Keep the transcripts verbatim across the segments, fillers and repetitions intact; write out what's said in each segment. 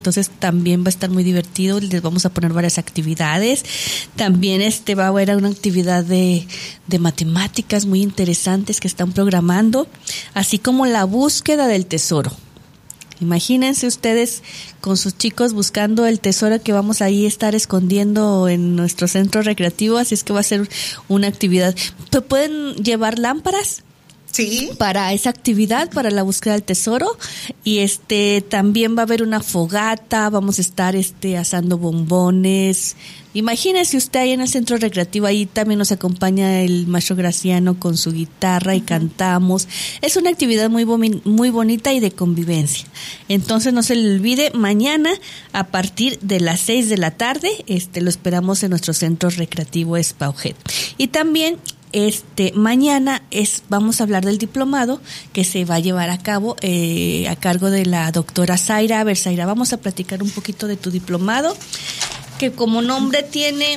Entonces también va a estar muy divertido, les vamos a poner varias actividades. También este va a haber una actividad de, de matemáticas muy interesantes que están programando, así como la búsqueda del tesoro. Imagínense ustedes con sus chicos buscando el tesoro que vamos ahí a estar escondiendo en nuestro centro recreativo, así es que va a ser una actividad. ¿Pueden llevar lámparas? Sí. Para esa actividad, para la búsqueda del tesoro, y este también va a haber una fogata, vamos a estar este asando bombones. Imagínese usted ahí en el centro recreativo, ahí también nos acompaña el maestro Graciano con su guitarra y uh-huh. cantamos. Es una actividad muy bomi- muy bonita y de convivencia. Entonces no se le olvide, mañana a partir de las seis de la tarde, este lo esperamos en nuestro centro recreativo Spauget. Y también Este, mañana es, vamos a hablar del diplomado que se va a llevar a cabo eh, a cargo de la doctora Zaira. A ver, Zaira, vamos a platicar un poquito de tu diplomado, que como nombre tiene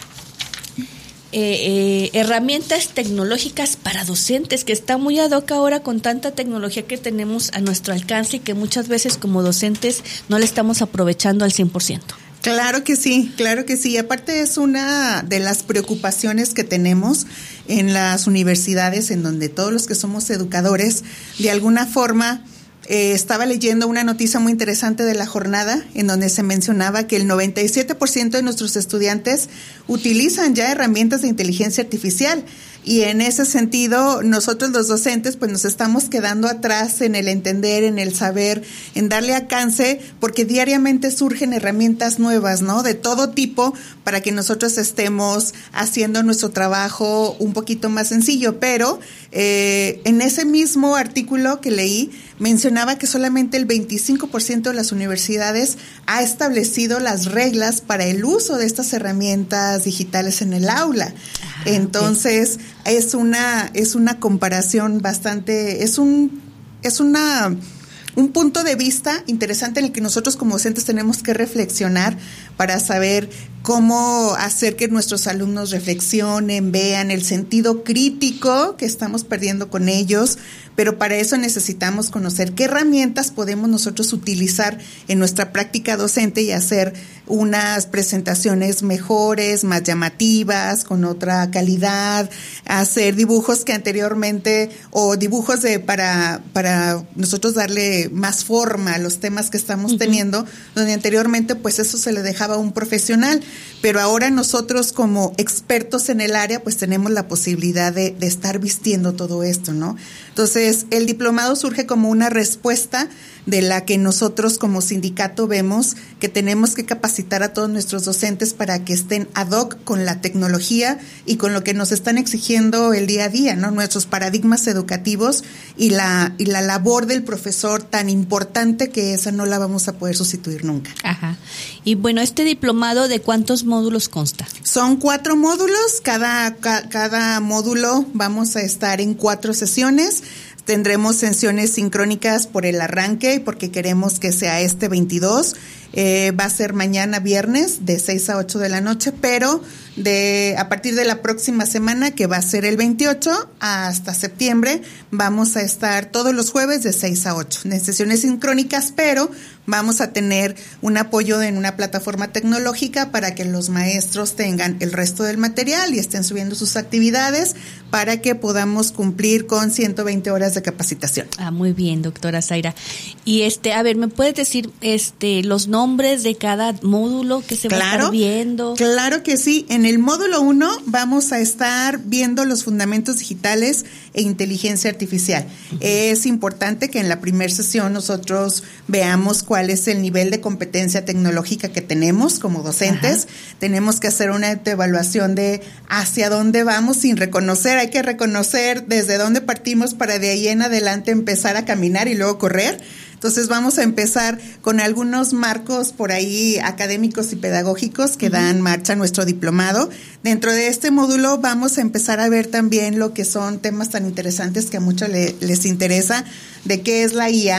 eh, eh, herramientas tecnológicas para docentes, que está muy ad hoc ahora con tanta tecnología que tenemos a nuestro alcance y que muchas veces como docentes no la estamos aprovechando al cien por ciento. Claro que sí, claro que sí. Aparte es una de las preocupaciones que tenemos en las universidades, en donde todos los que somos educadores, de alguna forma, eh, estaba leyendo una noticia muy interesante de la jornada, en donde se mencionaba que el noventa y siete por ciento de nuestros estudiantes utilizan ya herramientas de inteligencia artificial. Y en ese sentido, nosotros los docentes pues nos estamos quedando atrás en el entender, en el saber, en darle alcance, porque diariamente surgen herramientas nuevas, ¿no? De todo tipo, para que nosotros estemos haciendo nuestro trabajo un poquito más sencillo. Pero eh, en ese mismo artículo que leí, mencionaba que solamente el veinticinco por ciento de las universidades ha establecido las reglas para el uso de estas herramientas digitales en el aula. Ah, Entonces, okay. es una es una comparación bastante, es un es una un punto de vista interesante en el que nosotros como docentes tenemos que reflexionar para saber cómo hacer que nuestros alumnos reflexionen, vean el sentido crítico que estamos perdiendo con ellos, pero para eso necesitamos conocer qué herramientas podemos nosotros utilizar en nuestra práctica docente y hacer unas presentaciones mejores, más llamativas, con otra calidad, hacer dibujos que anteriormente, o dibujos de para para nosotros darle más forma a los temas que estamos uh-huh. teniendo, donde anteriormente pues eso se le dejaba a un profesional, pero ahora nosotros como expertos en el área pues tenemos la posibilidad de, de estar vistiendo todo esto, ¿no? Entonces el diplomado surge como una respuesta de la que nosotros como sindicato vemos que tenemos que capacitar a todos nuestros docentes para que estén ad hoc con la tecnología y con lo que nos están exigiendo el día a día, ¿no? Nuestros paradigmas educativos y la y la labor del profesor tan importante que esa no la vamos a poder sustituir nunca. Ajá. Y bueno, ¿este diplomado de cuántos módulos consta? Son cuatro módulos, cada, ca, cada módulo vamos a estar en cuatro sesiones. Tendremos sesiones sincrónicas por el arranque y porque queremos que sea este veintidós. Eh, va a ser mañana viernes de seis a ocho de la noche, pero de a partir de la próxima semana, que va a ser el veintiocho, hasta septiembre, vamos a estar todos los jueves de seis a ocho en sesiones sincrónicas, pero vamos a tener un apoyo en una plataforma tecnológica para que los maestros tengan el resto del material y estén subiendo sus actividades para que podamos cumplir con ciento veinte horas de capacitación. Ah, muy bien, doctora Zaira. Y este, a ver, ¿me puedes decir este los nombres de cada módulo que se claro, va a estar viendo? Claro que sí. En el módulo uno vamos a estar viendo los fundamentos digitales e inteligencia artificial. Uh-huh. Es importante que en la primera sesión nosotros veamos cuál es el nivel de competencia tecnológica que tenemos como docentes. Uh-huh. Tenemos que hacer una evaluación de hacia dónde vamos sin reconocer. Hay que reconocer desde dónde partimos para de ahí en adelante empezar a caminar y luego correr. Entonces vamos a empezar con algunos marcos por ahí académicos y pedagógicos que uh-huh. dan marcha a nuestro diplomado. Dentro de este módulo vamos a empezar a ver también lo que son temas tan interesantes que a muchos le, les interesa, de qué es la I A,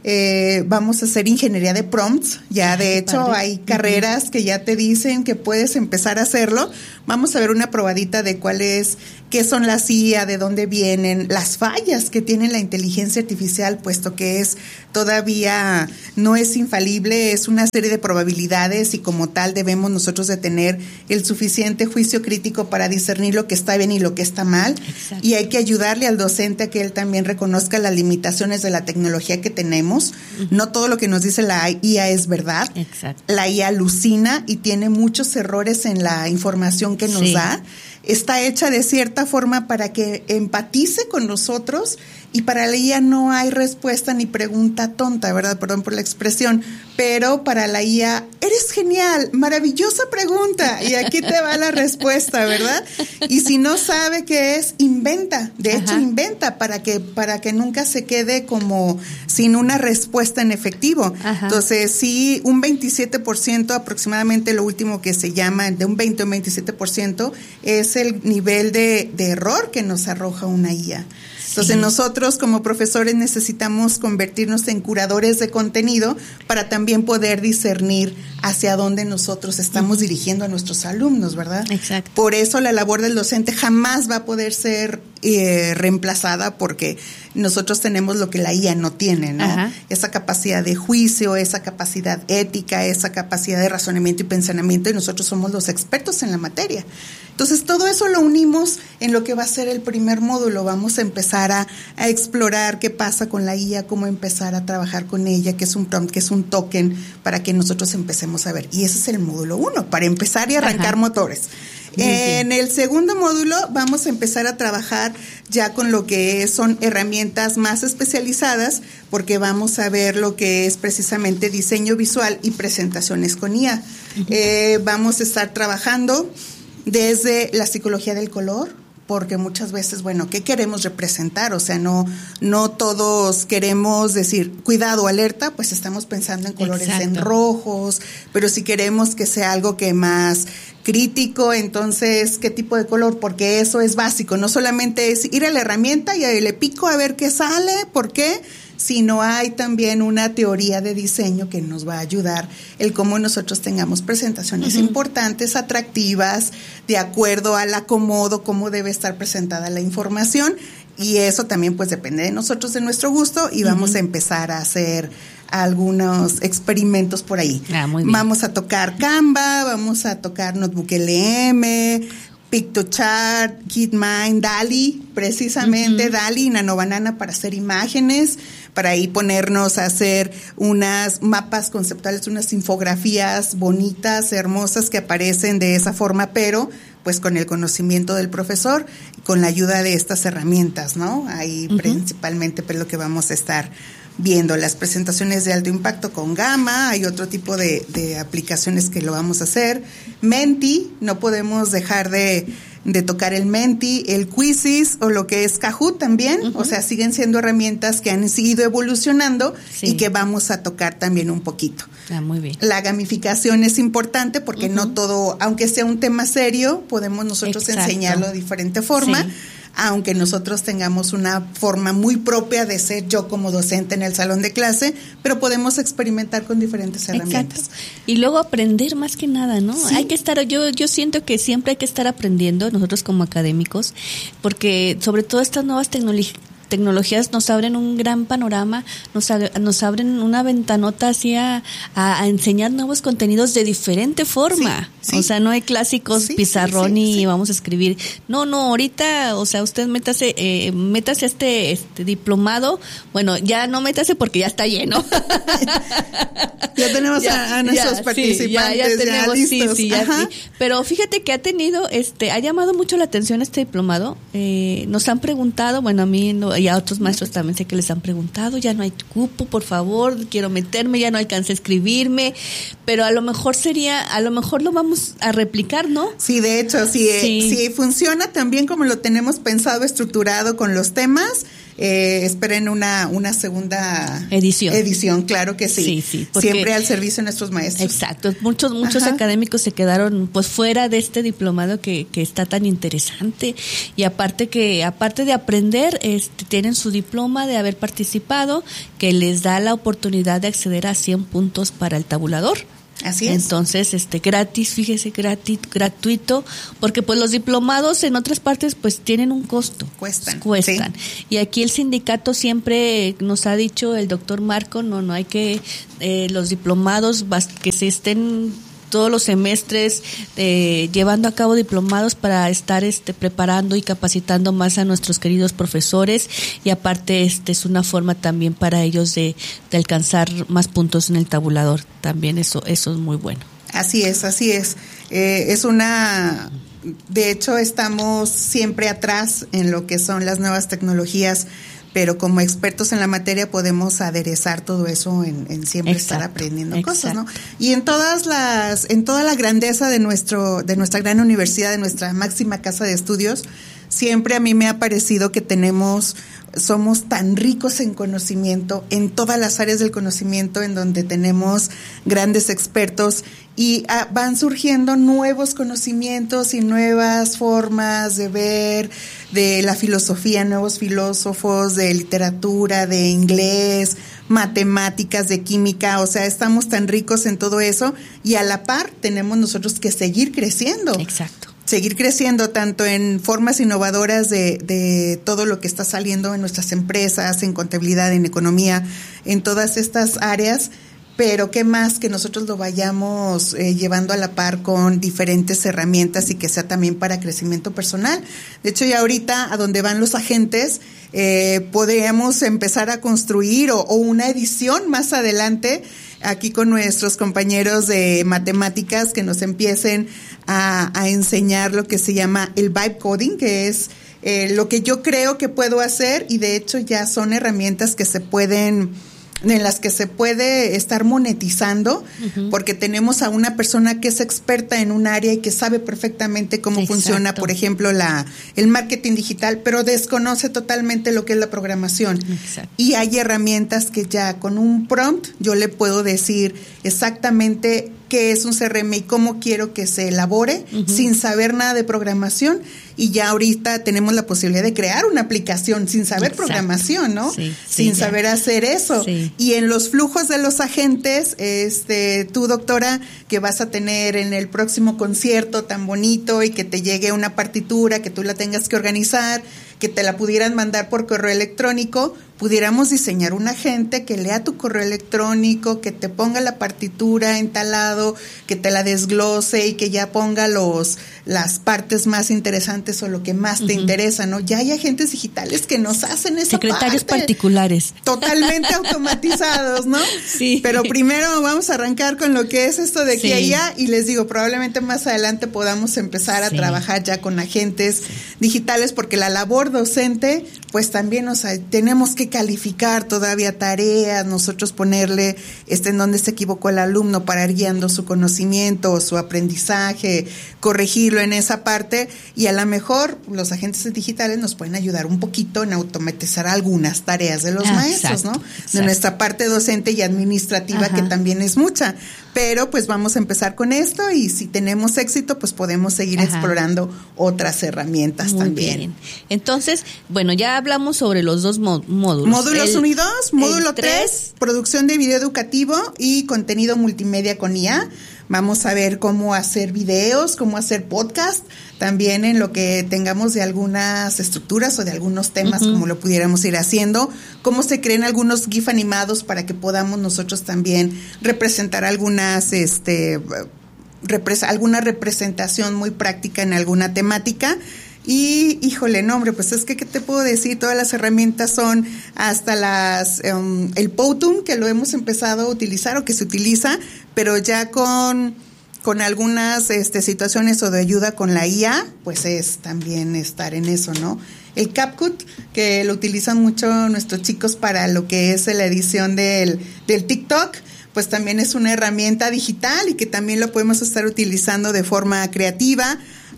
Eh, vamos a hacer ingeniería de prompts. Ya de hecho padre. Hay carreras uh-huh. que ya te dicen que puedes empezar a hacerlo. Vamos a ver una probadita de cuál es, qué son las I A, de dónde vienen, las fallas que tiene la inteligencia artificial, puesto que es todavía no es infalible, es una serie de probabilidades y como tal debemos nosotros de tener el suficiente juicio crítico para discernir lo que está bien y lo que está mal. Exacto. Y hay que ayudarle al docente a que él también reconozca las limitaciones de la tecnología que tenemos. Uh-huh. No todo lo que nos dice la I A es verdad. Exacto. La I A alucina y tiene muchos errores en la información que nos sí. da. Está hecha de cierta forma para que empatice con nosotros y para la I A no hay respuesta ni pregunta tonta, ¿verdad? Perdón por la expresión, pero para la I A, eres genial, maravillosa pregunta y aquí te va la respuesta, ¿verdad? Y si no sabe qué es, inventa, de Ajá. hecho inventa para que para que nunca se quede como sin una respuesta en efectivo. Ajá. Entonces, sí, un veintisiete por ciento aproximadamente, lo último que se llama, de un veinte o un veintisiete por ciento es el nivel de, de error que nos arroja una I A. Entonces, sí. nosotros como profesores necesitamos convertirnos en curadores de contenido para también poder discernir hacia dónde nosotros estamos uh-huh. dirigiendo a nuestros alumnos, ¿verdad? Exacto. Por eso la labor del docente jamás va a poder ser eh, reemplazada porque nosotros tenemos lo que la I A no tiene, ¿no? Ajá. Esa capacidad de juicio, esa capacidad ética, esa capacidad de razonamiento y pensamiento, y nosotros somos los expertos en la materia. Entonces, todo eso lo unimos en lo que va a ser el primer módulo. Vamos a empezar a, a explorar qué pasa con la I A, cómo empezar a trabajar con ella, qué es un prompt, qué es un token, para que nosotros empecemos a ver. Y ese es el módulo uno, para empezar y arrancar Ajá. motores. Muy en bien. El segundo módulo vamos a empezar a trabajar ya con lo que son herramientas más especializadas, porque vamos a ver lo que es precisamente diseño visual y presentaciones con I A. Uh-huh. Eh, vamos a estar trabajando desde la psicología del color, porque muchas veces, bueno, ¿qué queremos representar? O sea, no no todos queremos decir, cuidado, alerta, pues estamos pensando en colores Exacto. en rojos, pero si queremos que sea algo que más crítico, entonces, ¿qué tipo de color? Porque eso es básico, no solamente es ir a la herramienta y le pico a ver qué sale, ¿por qué? Sino hay también una teoría de diseño que nos va a ayudar el cómo nosotros tengamos presentaciones uh-huh. importantes, atractivas, de acuerdo al acomodo, cómo debe estar presentada la información, y eso también pues depende de nosotros, de nuestro gusto, y vamos uh-huh. a empezar a hacer algunos experimentos por ahí. Ah, muy bien. Vamos a tocar Canva, vamos a tocar Notebook L M, Pictochart, KitMind, DALL-E, precisamente uh-huh. DALL-E y NanoBanana para hacer imágenes, para ahí ponernos a hacer unas mapas conceptuales, unas infografías bonitas, hermosas que aparecen de esa forma, pero pues con el conocimiento del profesor, con la ayuda de estas herramientas, ¿no? Ahí uh-huh. principalmente pues lo que vamos a estar viendo, las presentaciones de alto impacto con Gamma, hay otro tipo de, de aplicaciones que lo vamos a hacer. Menti, no podemos dejar de, de tocar el Menti, el Quizzes o lo que es Kahoot también, uh-huh. o sea, siguen siendo herramientas que han ido evolucionando sí. y que vamos a tocar también un poquito. Ah, muy bien. La gamificación es importante porque uh-huh. no todo, aunque sea un tema serio, podemos nosotros Exacto. enseñarlo de diferente forma. Sí. Aunque nosotros tengamos una forma muy propia de ser yo como docente en el salón de clase, pero podemos experimentar con diferentes herramientas. Exacto. Y luego aprender más que nada, ¿no? Sí. Hay que estar, yo yo siento que siempre hay que estar aprendiendo, nosotros como académicos, porque sobre todo estas nuevas tecnologías, tecnologías nos abren un gran panorama, nos, nos abren una ventanota hacia a, a enseñar nuevos contenidos de diferente forma. Sí, sí. O sea, no hay clásicos sí, pizarrón sí, sí, y sí. vamos a escribir. No, no, ahorita, o sea, usted métase, eh, métase este, este diplomado. Bueno, ya no métase porque ya está lleno. Ya tenemos ya, a, a nuestros ya, participantes sí, ya, ya, tenemos, ya listos. Sí, sí, ya, sí. Pero fíjate que ha tenido, este, ha llamado mucho la atención este diplomado. Eh, nos han preguntado, bueno, a mí no, y a otros maestros también sé que les han preguntado, ya no hay cupo, por favor, quiero meterme, ya no alcancé a escribirme, pero a lo mejor sería, a lo mejor lo vamos a replicar, ¿no? Sí, de hecho, si, sí. si funciona también como lo tenemos pensado, estructurado con los temas, eh, esperen una, una segunda edición. Edición, claro que sí. Sí, sí, porque, siempre al servicio de nuestros maestros. Exacto. Muchos, muchos Ajá. académicos se quedaron pues fuera de este diplomado que, que está tan interesante. Y aparte que, aparte de aprender, este, tienen su diploma de haber participado, que les da la oportunidad de acceder a cien puntos para el tabulador. Así es. Entonces, este, gratis, fíjese, gratis, gratuito, porque pues los diplomados en otras partes pues tienen un costo. Cuestan. Cuestan. Sí. Y aquí el sindicato siempre nos ha dicho, el doctor Marco, no, no hay que, eh, los diplomados que se estén todos los semestres eh, llevando a cabo diplomados para estar este preparando y capacitando más a nuestros queridos profesores, y aparte este es una forma también para ellos de, de alcanzar más puntos en el tabulador. También eso eso es muy bueno. Así es, así es. Eh, es una de hecho estamos siempre atrás en lo que son las nuevas tecnologías, pero como expertos en la materia podemos aderezar todo eso en, en siempre exacto, estar aprendiendo exacto. cosas, ¿no? Y en todas las, en toda la grandeza de nuestro, de nuestra gran universidad, de nuestra máxima casa de estudios, siempre a mí me ha parecido que tenemos, somos tan ricos en conocimiento, en todas las áreas del conocimiento, en donde tenemos grandes expertos y ah, van surgiendo nuevos conocimientos y nuevas formas de ver, de la filosofía, nuevos filósofos, de literatura, de inglés, matemáticas, de química, o sea, estamos tan ricos en todo eso y a la par tenemos nosotros que seguir creciendo. Exacto. Seguir creciendo tanto en formas innovadoras de, de todo lo que está saliendo en nuestras empresas, en contabilidad, en economía, en todas estas áreas, pero qué más que nosotros lo vayamos eh, llevando a la par con diferentes herramientas y que sea también para crecimiento personal. De hecho, ya ahorita a donde van los agentes, eh, podríamos empezar a construir o, o una edición más adelante aquí con nuestros compañeros de matemáticas que nos empiecen a, a enseñar lo que se llama el vibe coding, que es eh, lo que yo creo que puedo hacer, y de hecho ya son herramientas que se pueden, en las que se puede estar monetizando, uh-huh. porque tenemos a una persona que es experta en un área y que sabe perfectamente cómo Exacto. funciona, por ejemplo, la el marketing digital, pero desconoce totalmente lo que es la programación. Exacto. Y hay herramientas que ya con un prompt yo le puedo decir exactamente qué es un C R M y cómo quiero que se elabore, uh-huh. sin saber nada de programación, y ya ahorita tenemos la posibilidad de crear una aplicación sin saber Exacto. programación, ¿no? Sí, sí, sin ya. saber hacer eso. Sí. Y en los flujos de los agentes, este, tú, doctora, que vas a tener en el próximo concierto tan bonito y que te llegue una partitura, que tú la tengas que organizar, que te la pudieran mandar por correo electrónico, pudiéramos diseñar un agente que lea tu correo electrónico, que te ponga la partitura en tal lado, que te la desglose y que ya ponga los las partes más interesantes o lo que más te uh-huh. interesa, ¿no? Ya hay agentes digitales que nos hacen esa Secretarios parte. particulares. Totalmente automatizados, ¿no? Sí. Pero primero vamos a arrancar con lo que es esto de aquí sí. a allá, y les digo, probablemente más adelante podamos empezar a sí. trabajar ya con agentes sí. digitales, porque la labor docente, pues también, o sea, tenemos que calificar todavía tareas, nosotros ponerle este en donde se equivocó el alumno para ir guiando su conocimiento o su aprendizaje, corregirlo en esa parte, y a lo mejor los agentes digitales nos pueden ayudar un poquito en automatizar algunas tareas de los ah, maestros, exacto, ¿no? Exacto. De nuestra parte docente y administrativa, Ajá. que también es mucha, pero pues vamos a empezar con esto, y si tenemos éxito, pues podemos seguir Ajá. explorando otras herramientas Muy también. Bien. Entonces, bueno, ya hablamos sobre los dos módulos. Módulos uno y dos, módulo tres, producción de video educativo y contenido multimedia con I A. Vamos a ver cómo hacer videos, cómo hacer podcast, también en lo que tengamos de algunas estructuras o de algunos temas, uh-huh. como lo pudiéramos ir haciendo, cómo se creen algunos GIF animados para que podamos nosotros también representar algunas, este, repres- alguna representación muy práctica en alguna temática. Y, híjole, no, hombre, pues es que, ¿qué te puedo decir? Todas las herramientas son hasta las, um, el Powtoon, que lo hemos empezado a utilizar o que se utiliza, pero ya con, con algunas este, situaciones o de ayuda con la I A, pues es también estar en eso, ¿no? El CapCut, que lo utilizan mucho nuestros chicos para lo que es la edición del, del TikTok, pues también es una herramienta digital y que también lo podemos estar utilizando de forma creativa.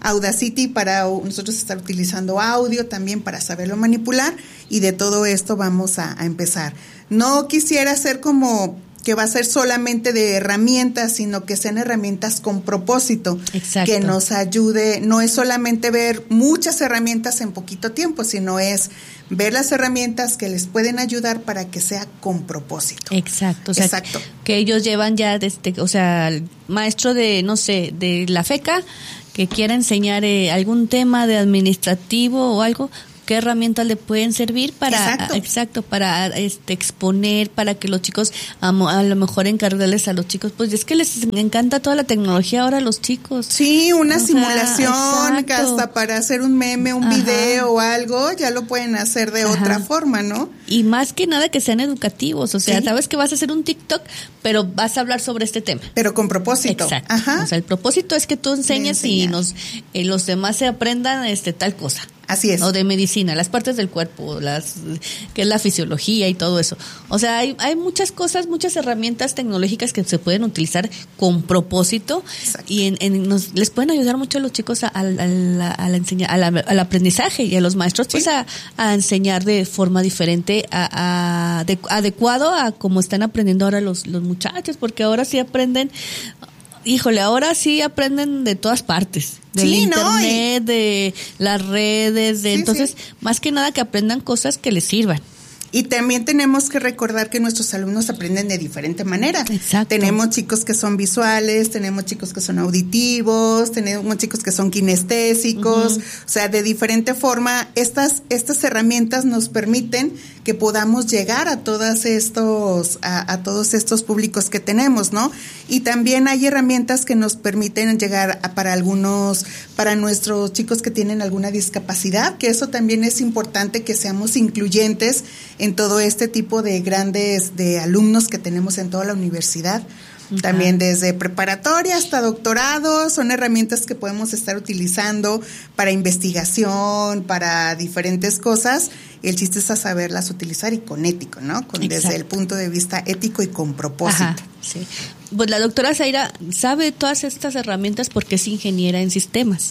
Audacity para nosotros estar utilizando audio también para saberlo manipular, y de todo esto vamos a, a empezar. No quisiera ser como que va a ser solamente de herramientas, sino que sean herramientas con propósito. Exacto. Que nos ayude, no es solamente ver muchas herramientas en poquito tiempo, sino es ver las herramientas que les pueden ayudar para que sea con propósito. Exacto. O sea, Exacto. Que ellos llevan ya desde, o sea, el maestro de, no sé, de la FECA, que quiera enseñar eh, algún tema de administrativo o algo, ¿qué herramientas le pueden servir para exacto, exacto para este exponer, para que los chicos, a, a lo mejor encargarles a los chicos, pues es que les encanta toda la tecnología ahora a los chicos? Sí, una o simulación, sea, hasta para hacer un meme, un Ajá. video o algo, ya lo pueden hacer de Ajá. otra forma, ¿no? Y más que nada que sean educativos, o sea, sí. sabes que vas a hacer un TikTok, pero vas a hablar sobre este tema. Pero con propósito. Exacto. Ajá. O sea, el propósito es que tú enseñes y nos eh, los demás se aprendan este tal cosa. Así es. O de medicina, las partes del cuerpo, las que es la fisiología y todo eso. O sea, hay, hay muchas cosas, muchas herramientas tecnológicas que se pueden utilizar con propósito. Exacto. Y en, en nos, les pueden ayudar mucho a los chicos a, a, a, la, a la enseña, a la, al aprendizaje, y a los maestros pues sí. a, a enseñar de forma diferente, a, a de, adecuado a cómo están aprendiendo ahora los, los muchachos, porque ahora sí aprenden. Híjole, ahora sí aprenden de todas partes, del sí, internet, no, y... de las redes, de sí, entonces, sí. más que nada que aprendan cosas que les sirvan. Y también tenemos que recordar que nuestros alumnos aprenden de diferente manera. Exacto. Tenemos chicos que son visuales, tenemos chicos que son auditivos, tenemos chicos que son kinestésicos, uh-huh. o sea, de diferente forma. Estas estas herramientas nos permiten que podamos llegar a todos estos a, a todos estos públicos que tenemos, ¿no? Y también hay herramientas que nos permiten llegar a, para algunos, para nuestros chicos que tienen alguna discapacidad, que eso también es importante, que seamos incluyentes en todo este tipo de grandes de alumnos que tenemos en toda la universidad. Uh-huh. También desde preparatoria hasta doctorado, son herramientas que podemos estar utilizando para investigación, para diferentes cosas. El chiste es a saberlas utilizar y con ético, ¿no? Con, desde el punto de vista ético y con propósito. Ajá, sí. Pues la doctora Zaira sabe todas estas herramientas porque es ingeniera en sistemas.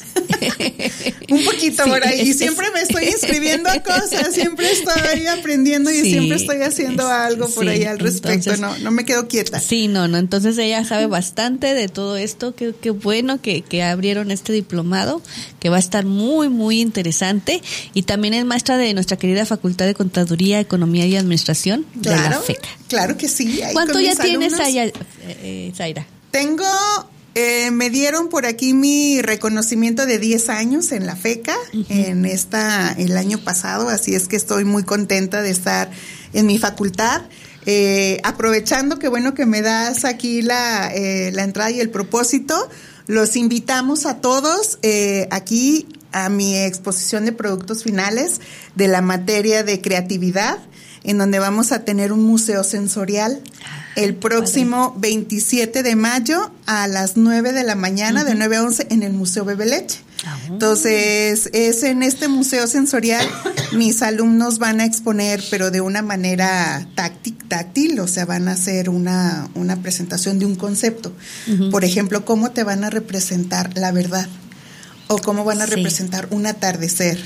Un poquito sí, por ahí. Es, siempre me estoy inscribiendo a cosas, siempre estoy aprendiendo y sí, siempre estoy haciendo algo por sí, ahí al respecto. Entonces, no, no me quedo quieta. Sí, no, no. Entonces ella sabe bastante de todo esto. Qué, qué bueno que, que abrieron este diplomado, que va a estar muy, muy interesante. Y también es maestra de nuestra querida Facultad de Contaduría, Economía y Administración claro, de la FECA. Claro que sí. ¿Cuánto ya tienes, allá, eh, Zaira? Tengo, eh, me dieron por aquí mi reconocimiento de diez años en la FECA, uh-huh. en esta, el año pasado, así es que estoy muy contenta de estar en mi facultad. Eh, aprovechando que bueno que me das aquí la, eh, la entrada y el propósito, los invitamos a todos eh, aquí a mi exposición de productos finales de la materia de creatividad, en donde vamos a tener un museo sensorial el próximo padre. veintisiete de mayo a las nueve de la mañana, uh-huh. de nueve a once, en el Museo Bebe Leche. Uh-huh. Entonces, es en este museo sensorial, mis alumnos van a exponer, pero de una manera táctil, táctil, o sea, van a hacer una, una presentación de un concepto. Uh-huh. Por ejemplo, cómo te van a representar la verdad, o cómo van a sí. representar un atardecer.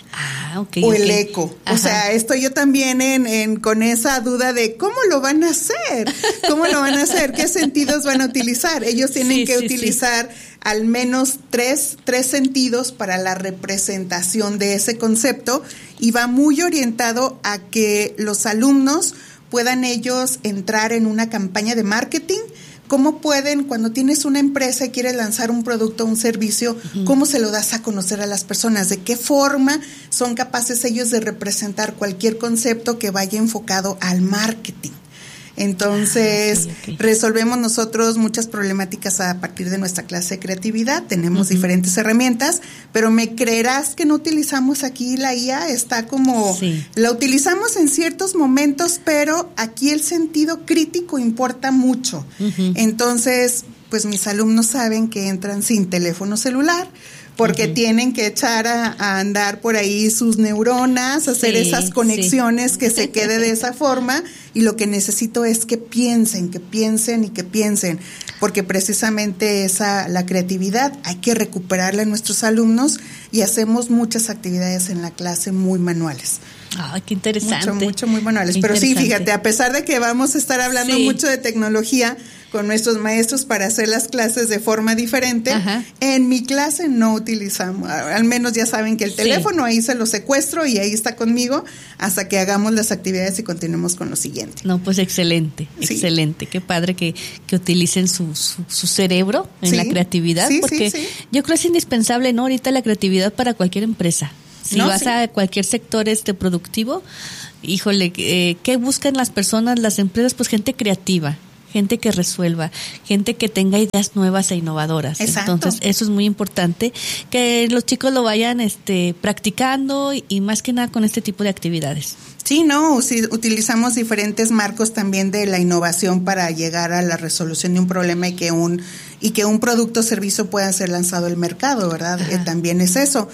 Ah, okay, o okay. el eco. Ajá. O sea, estoy yo también en, en con esa duda de cómo lo van a hacer, cómo lo van a hacer, qué sentidos van a utilizar. Ellos tienen sí, que sí, utilizar sí. al menos tres, tres sentidos para la representación de ese concepto, y va muy orientado a que los alumnos puedan ellos entrar en una campaña de marketing. ¿Cómo pueden, cuando tienes una empresa y quieres lanzar un producto o un servicio, uh-huh. cómo se lo das a conocer a las personas? ¿De qué forma son capaces ellos de representar cualquier concepto que vaya enfocado al marketing? Entonces, ah, okay, okay. resolvemos nosotros muchas problemáticas a partir de nuestra clase de creatividad. Tenemos uh-huh. diferentes herramientas, pero me creerás que no utilizamos aquí la I A. Está como, sí. la utilizamos en ciertos momentos, pero aquí el sentido crítico importa mucho. Uh-huh. Entonces, pues mis alumnos saben que entran sin teléfono celular, porque uh-huh. tienen que echar a, a andar por ahí sus neuronas, hacer sí, esas conexiones sí. que se quede de esa forma, y lo que necesito es que piensen, que piensen y que piensen, porque precisamente esa, la creatividad hay que recuperarla en nuestros alumnos, y hacemos muchas actividades en la clase muy manuales. Ay, qué interesante. Mucho, mucho, muy manuales. Pero sí, fíjate, a pesar de que vamos a estar hablando sí. mucho de tecnología con nuestros maestros para hacer las clases de forma diferente, ajá. en mi clase no utilizamos, al menos ya saben que el teléfono sí. ahí se lo secuestro y ahí está conmigo hasta que hagamos las actividades y continuemos con lo siguiente. No, pues excelente, sí. excelente. Qué padre que, que utilicen su, su, su cerebro en sí. la creatividad, sí, porque sí, sí. yo creo que es indispensable, ¿no? Ahorita la creatividad para cualquier empresa. Si no, vas sí. a cualquier sector este productivo, híjole, eh, ¿qué buscan las personas, las empresas? Pues gente creativa, gente que resuelva, gente que tenga ideas nuevas e innovadoras. Exacto. Entonces, eso es muy importante, que los chicos lo vayan este practicando y, y más que nada con este tipo de actividades. Sí, no, sí, utilizamos diferentes marcos también de la innovación para llegar a la resolución de un problema y que un y que un producto o servicio pueda ser lanzado al mercado, ¿verdad? Eh, también es eso.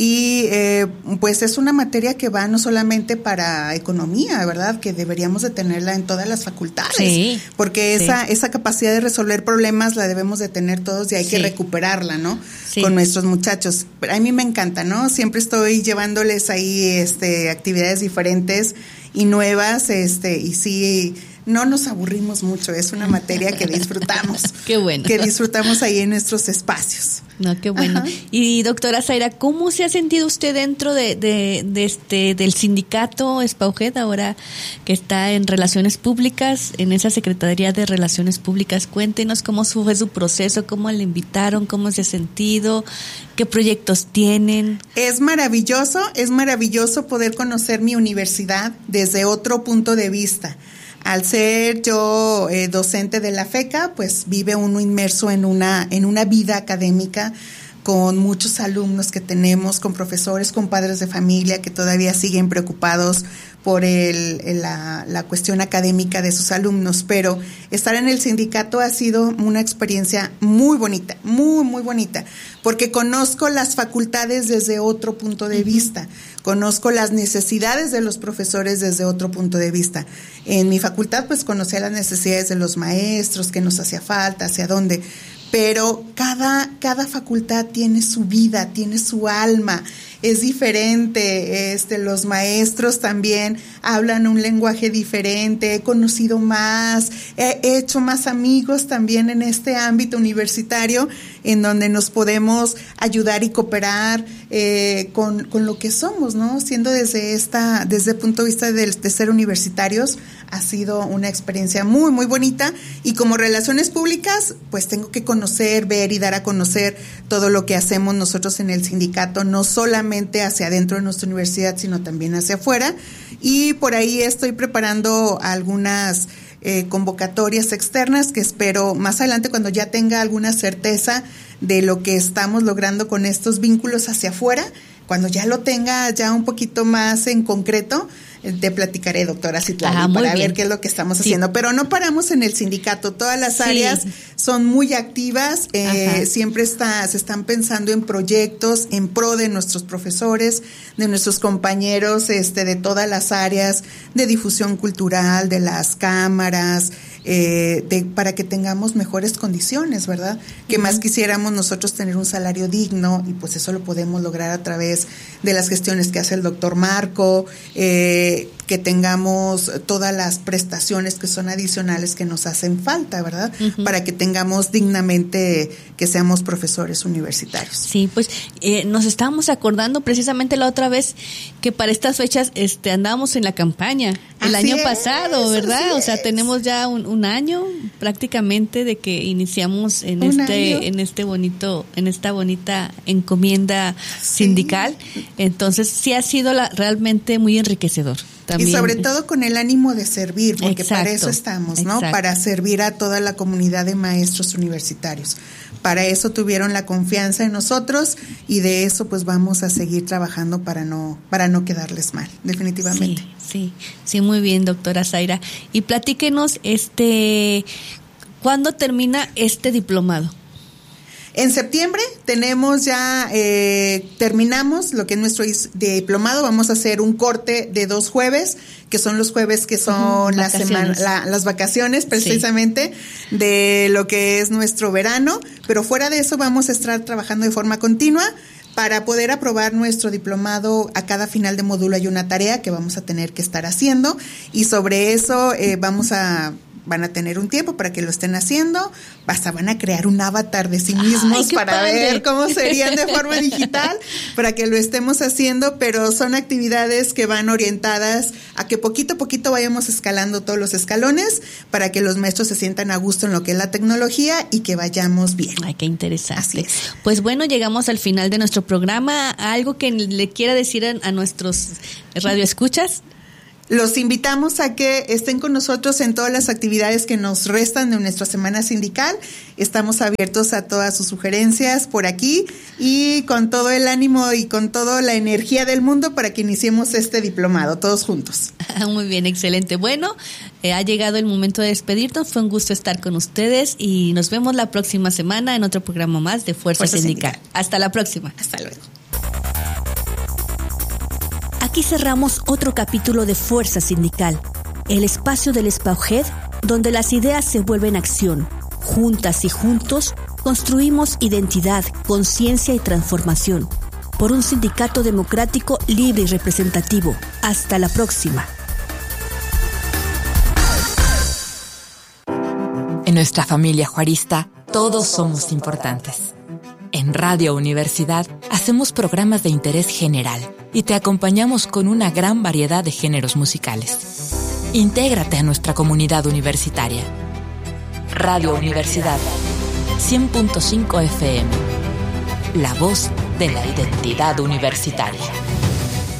Y eh, pues es una materia que va no solamente para economía, ¿verdad? Que deberíamos de tenerla en todas las facultades, sí, porque esa sí. esa capacidad de resolver problemas la debemos de tener todos y hay sí. que recuperarla, ¿no? Sí. Con nuestros muchachos. Pero a mí me encanta, ¿no? Siempre estoy llevándoles ahí este actividades diferentes y nuevas, este y sí, no nos aburrimos mucho, es una materia que disfrutamos. Qué bueno. Que disfrutamos ahí en nuestros espacios. No, qué bueno. Ajá. Y doctora Zaira, ¿cómo se ha sentido usted dentro de, de, de este del sindicato Spauget, ahora que está en Relaciones Públicas, en esa Secretaría de Relaciones Públicas? Cuéntenos cómo fue su proceso, cómo le invitaron, cómo se ha sentido, qué proyectos tienen. Es maravilloso, es maravilloso poder conocer mi universidad desde otro punto de vista. Al ser yo eh, docente de la FECA, pues vive uno inmerso en una en una vida académica con muchos alumnos que tenemos, con profesores, con padres de familia que todavía siguen preocupados por el, la, la cuestión académica de sus alumnos, pero estar en el sindicato ha sido una experiencia muy bonita, muy, muy bonita, porque conozco las facultades desde otro punto de uh-huh. vista, conozco las necesidades de los profesores desde otro punto de vista. En mi facultad, pues, conocía las necesidades de los maestros, qué nos hacía falta, hacia dónde, pero cada, cada facultad tiene su vida, tiene su alma, es diferente, este, los maestros también hablan un lenguaje diferente, he conocido más, he hecho más amigos también en este ámbito universitario, en donde nos podemos ayudar y cooperar eh, con, con lo que somos, ¿no? Siendo desde esta, desde el punto de vista de, de ser universitarios, ha sido una experiencia muy, muy bonita, y como relaciones públicas, pues tengo que conocer, ver y dar a conocer todo lo que hacemos nosotros en el sindicato, no solamente hacia adentro de nuestra universidad, sino también hacia afuera, y por ahí estoy preparando algunas eh, convocatorias externas que espero más adelante, cuando ya tenga alguna certeza de lo que estamos logrando con estos vínculos hacia afuera, cuando ya lo tenga ya un poquito más en concreto, te platicaré, doctora Citlali, ah, para bien. ver qué es lo que estamos sí. haciendo. Pero no paramos en el sindicato, todas las sí. áreas son muy activas, eh, siempre está, se están pensando en proyectos en pro de nuestros profesores, de nuestros compañeros este, de todas las áreas, de difusión cultural, de las cámaras, eh, de, para que tengamos mejores condiciones, ¿verdad? Que uh-huh. más quisiéramos nosotros tener un salario digno, y pues eso lo podemos lograr a través de las gestiones que hace el doctor Marco, eh, que tengamos todas las prestaciones que son adicionales que nos hacen falta, ¿verdad? Uh-huh. Para que tengamos dignamente, que seamos profesores universitarios. Sí, pues eh, nos estábamos acordando precisamente la otra vez que para estas fechas este andábamos en la campaña el así año es, pasado, ¿verdad? O sea, es. tenemos ya un, un año prácticamente de que iniciamos en un este año. en este bonito en esta bonita encomienda sí. sindical. Entonces sí ha sido la, realmente muy enriquecedor. También. Y sobre todo con el ánimo de servir, porque exacto, para eso estamos, ¿no? Exacto. Para servir a toda la comunidad de maestros universitarios. Para eso tuvieron la confianza en nosotros, y de eso pues vamos a seguir trabajando para no para no quedarles mal, definitivamente. Sí, sí, sí, muy bien, doctora Zaira. Y platíquenos, este, ¿cuándo termina este diplomado? En septiembre tenemos ya, eh, terminamos lo que es nuestro diplomado. Vamos a hacer un corte de dos jueves, que son los jueves que son uh, la semana, la, las vacaciones precisamente sí. de lo que es nuestro verano. Pero fuera de eso vamos a estar trabajando de forma continua. Para poder aprobar nuestro diplomado, a cada final de módulo hay una tarea que vamos a tener que estar haciendo, y sobre eso eh, vamos a... van a tener un tiempo para que lo estén haciendo, hasta van a crear un avatar de sí mismos Ay, para padre. ver cómo serían de forma digital, para que lo estemos haciendo, pero son actividades que van orientadas a que poquito a poquito vayamos escalando todos los escalones, para que los maestros se sientan a gusto en lo que es la tecnología y que vayamos bien. Ay, qué interesante. Pues bueno, llegamos al final de nuestro programa. ¿Algo que le quiera decir a, a nuestros radioescuchas? Los invitamos a que estén con nosotros en todas las actividades que nos restan de nuestra semana sindical. Estamos abiertos a todas sus sugerencias por aquí, y con todo el ánimo y con toda la energía del mundo para que iniciemos este diplomado todos juntos. Muy bien, excelente. Bueno, eh, ha llegado el momento de despedirnos. Fue un gusto estar con ustedes y nos vemos la próxima semana en otro programa más de Fuerza, Fuerza Sindical. Sindical. Hasta la próxima. Hasta luego. Aquí cerramos otro capítulo de Fuerza Sindical, el espacio del SPAUJED donde las ideas se vuelven acción. Juntas y juntos construimos identidad, conciencia y transformación por un sindicato democrático, libre y representativo. Hasta la próxima. En nuestra familia juarista, todos somos importantes. En Radio Universidad hacemos programas de interés general y te acompañamos con una gran variedad de géneros musicales. Intégrate a nuestra comunidad universitaria. Radio Universidad, cien punto cinco F M. La voz de la identidad universitaria.